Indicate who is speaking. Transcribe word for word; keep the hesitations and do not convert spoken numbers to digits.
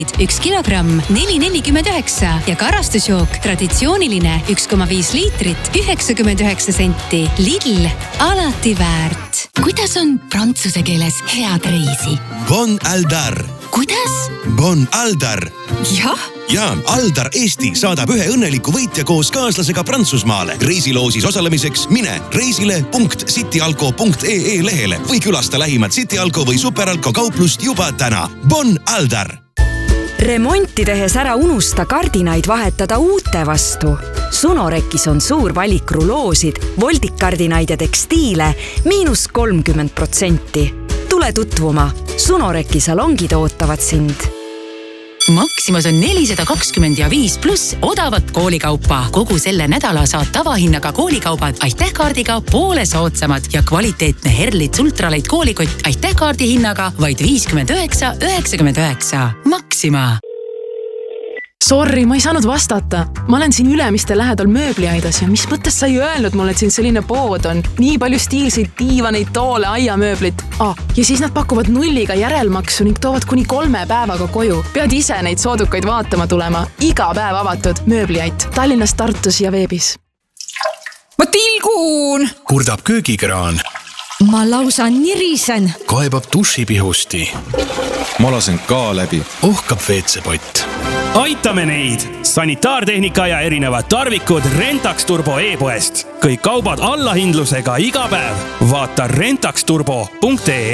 Speaker 1: üks kilogramm neli nelikümmend üheksa ja karastusjook traditsiooniline üks koma viis liitrit üheksakümmend üheksa senti. Lidl, alati väärt.
Speaker 2: Kuidas on prantsuse keeles head reisi?
Speaker 3: Bon Aldar.
Speaker 2: Kuidas?
Speaker 3: Bon Aldar.
Speaker 2: Jah?
Speaker 3: Ja Aldar Eesti saadab ühe õnneliku võitja koos kaaslasega Prantsusmaale. Reisiloosis osalemiseks mine reisile punkt cityalko punkt ee lehele või külasta lähimat Cityalko või Superalko kauplust juba täna. Bon Aldar.
Speaker 4: Remonti tehes ära unusta kardinaid vahetada uute vastu. Sunorekis on suur valik ruloosid, voldikkardinaid ja tekstiile miinus kolmkümmend protsenti. Tule tutvuma. Sunoreki salongid ootavad sind.
Speaker 2: Maximas on nelisada kakskümmend ja viis pluss odavat koolikaupa. Kogu selle nädala saad tavahinnaga koolikaubad Aitäh-kaardiga poole soodsamad ja kvaliteetne Herlits ultraleit koolikott Aitäh-kaardi hinnaga vaid viiskümmend üheksa üheksakümmend üheksa. Maxima!
Speaker 5: Sorry, ma ei saanud vastata. Ma olen siin Ülemiste lähedal mööbliaidas ja mis mõttes sa ei öelnud mulle, et siin selline pood on? Nii palju stiilseid diivaneid, toole, aiamööblit. Ah, ja siis nad pakuvad nulliga järelmaksu ning toovad kuni kolme päevaga koju. Pead ise neid soodukaid vaatama tulema. Iga päev avatud mööbliait. Tallinnas, Tartus ja veebis.
Speaker 6: Ma tilgun!
Speaker 7: Kurdab köögikraan.
Speaker 6: Ma lausa nirisen.
Speaker 7: Kaebab dušipihusti.
Speaker 8: Ma lasen ka läbi.
Speaker 7: Ohkab veetsepott.
Speaker 9: Aitame neid! Sanitaartehnika ja erinevad tarvikud Rentax Turbo e-poest. Kõik kaubad allahindlusega iga päev. Vaata rentaxturbo punkt ee.